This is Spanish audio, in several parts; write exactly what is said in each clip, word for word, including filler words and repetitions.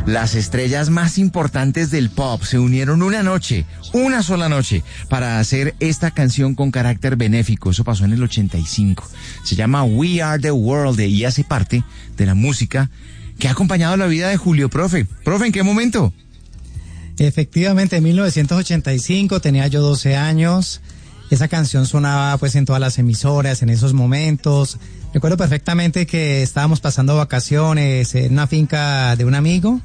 Las estrellas más importantes del pop se unieron una noche, una sola noche, para hacer esta canción con carácter benéfico. Eso pasó en el ochenta y cinco. Se llama We Are the World y hace parte de la música que ha acompañado la vida de Julio Profe. Profe, ¿en qué momento? Efectivamente, en mil novecientos ochenta y cinco tenía yo doce años. Esa canción sonaba pues en todas las emisoras en esos momentos. Recuerdo perfectamente que estábamos pasando vacaciones en una finca de un amigo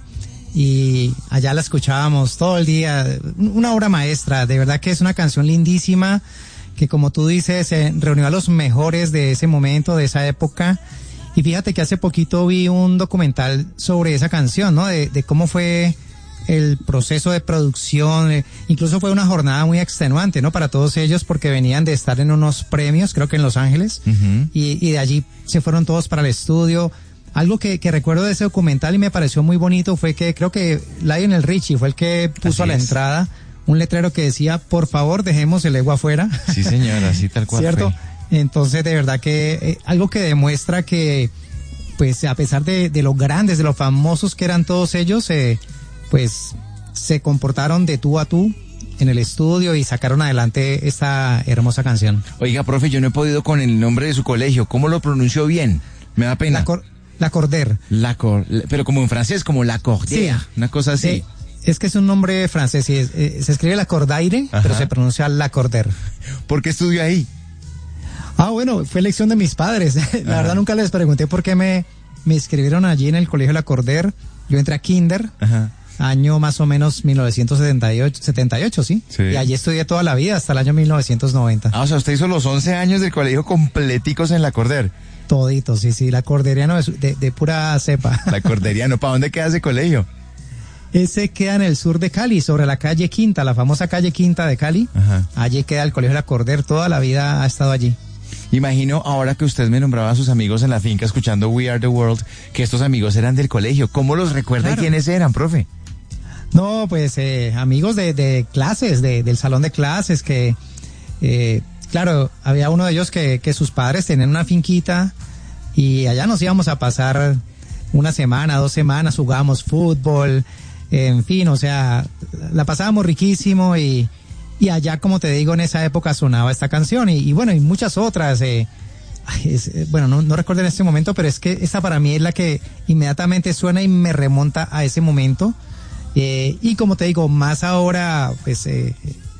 y allá la escuchábamos todo el día. Una obra maestra, de verdad que es una canción lindísima que, como tú dices, eh, reunió a los mejores de ese momento, de esa época. Y fíjate que hace poquito vi un documental sobre esa canción, ¿no? De, de cómo fue el proceso de producción, eh, incluso fue una jornada muy extenuante, ¿no? Para todos ellos, porque venían de estar en unos premios, creo que en Los Ángeles, uh-huh. y, y de allí se fueron todos para el estudio. Algo que, que recuerdo de ese documental y me pareció muy bonito fue que creo que Lionel Richie fue el que puso así a la es. entrada un letrero que decía, por favor, dejemos el ego afuera. Sí, señora, así tal cual. ¿Cierto? Fue. Entonces, de verdad que eh, algo que demuestra que, pues, a pesar de, de lo grandes, de lo famosos que eran todos ellos, eh, pues se comportaron de tú a tú en el estudio y sacaron adelante esta hermosa canción. Oiga, profe, yo no he podido con el nombre de su colegio. ¿Cómo lo pronunció bien? Me da pena. La, cor, la Corder. La cor, pero como en francés, como la Cordaire, sí, una cosa así. Eh, es que es un nombre francés, sí, es, eh, se escribe la Cordaire, ajá, pero se pronuncia la Corder. ¿Por qué estudió ahí? Ah, bueno, fue elección de mis padres. La ajá. verdad nunca les pregunté por qué me, me inscribieron allí en el colegio La Corder. Yo entré a kinder. Ajá. Año más o menos mil novecientos setenta y ocho, ¿sí? Sí. Y allí estudié toda la vida, hasta el año mil novecientos noventa. Ah, o sea, usted hizo los once años del colegio completicos en La Corder. Todito, sí, sí, la Corderiano de, de, de pura cepa. La Corderiano, ¿para dónde queda ese colegio? Ese queda en el sur de Cali, sobre la calle Quinta, la famosa calle Quinta de Cali. Ajá. Allí queda el colegio La Corder, toda la vida ha estado allí. Imagino, ahora que usted me nombraba a sus amigos en la finca escuchando We Are the World, que estos amigos eran del colegio. ¿Cómo los recuerda claro. y quiénes eran, profe? No, pues eh, amigos de, de clases, de, del salón de clases, que, eh, claro, había uno de ellos que, que sus padres tenían una finquita y allá nos íbamos a pasar una semana, dos semanas, jugábamos fútbol, en fin, o sea, la pasábamos riquísimo y, y allá, como te digo, en esa época sonaba esta canción y, y bueno, y muchas otras, eh, es, bueno, no, no recuerdo en este momento, pero es que esta para mí es la que inmediatamente suena y me remonta a ese momento. Eh, y como te digo, más ahora, pues, eh,